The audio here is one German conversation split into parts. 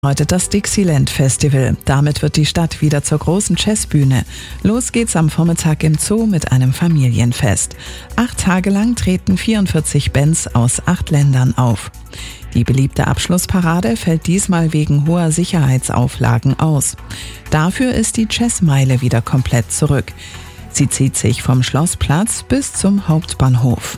Heute das Dixieland Festival. Damit wird die Stadt wieder zur großen Jazzbühne. Los geht's am Vormittag im Zoo mit einem Familienfest. 8 Tage lang treten 44 Bands aus 8 Ländern auf. Die beliebte Abschlussparade fällt diesmal wegen hoher Sicherheitsauflagen aus. Dafür ist die Jazzmeile wieder komplett zurück. Sie zieht sich vom Schlossplatz bis zum Hauptbahnhof.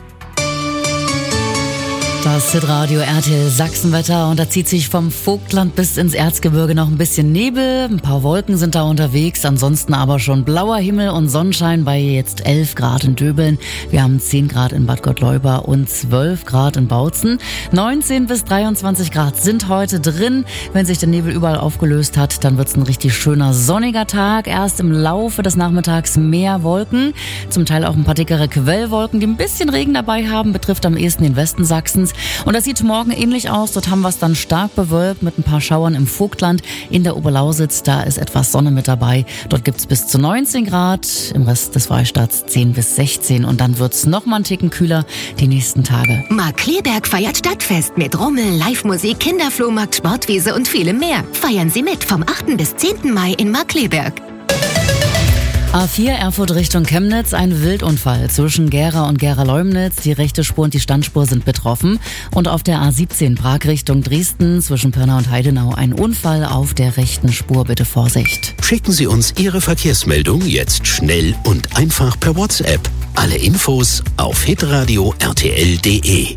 Das Hitradio RTL Sachsenwetter, und da zieht sich vom Vogtland bis ins Erzgebirge noch ein bisschen Nebel. Ein paar Wolken sind da unterwegs, ansonsten aber schon blauer Himmel und Sonnenschein bei jetzt 11 Grad in Döbeln. Wir haben 10 Grad in Bad Gottleuba und 12 Grad in Bautzen. 19 bis 23 Grad sind heute drin. Wenn sich der Nebel überall aufgelöst hat, dann wird's ein richtig schöner sonniger Tag. Erst im Laufe des Nachmittags mehr Wolken, zum Teil auch ein paar dickere Quellwolken, die ein bisschen Regen dabei haben, betrifft am ehesten den Westen Sachsens. Und das sieht morgen ähnlich aus. Dort haben wir es dann stark bewölkt mit ein paar Schauern im Vogtland. In der Oberlausitz, da ist etwas Sonne mit dabei. Dort gibt's bis zu 19 Grad, im Rest des Freistaats 10 bis 16. Und dann wird's noch mal einen Ticken kühler die nächsten Tage. Markkleeberg feiert Stadtfest mit Rummel, Live-Musik, Kinderflohmarkt, Sportwiese und vielem mehr. Feiern Sie mit vom 8. bis 10. Mai in Markkleeberg. A4 Erfurt Richtung Chemnitz, ein Wildunfall zwischen Gera und Gera-Leumnitz. Die rechte Spur und die Standspur sind betroffen. Und auf der A17 Prag Richtung Dresden zwischen Pirna und Heidenau ein Unfall auf der rechten Spur. Bitte Vorsicht. Schicken Sie uns Ihre Verkehrsmeldung jetzt schnell und einfach per WhatsApp. Alle Infos auf hitradio rtl.de.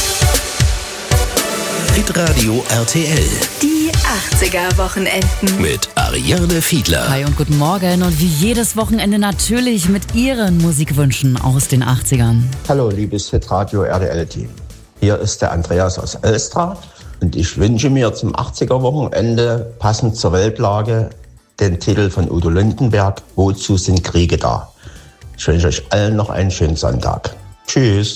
Hitradio RTL. Die 80er-Wochenenden. Mit Ariane Fiedler. Hi und guten Morgen, und wie jedes Wochenende natürlich mit Ihren Musikwünschen aus den 80ern. Hallo, liebes Hitradio RTL-Team. Hier ist der Andreas aus Elstra und ich wünsche mir zum 80er-Wochenende passend zur Weltlage den Titel von Udo Lindenberg, Wozu sind Kriege da? Ich wünsche euch allen noch einen schönen Sonntag. Tschüss.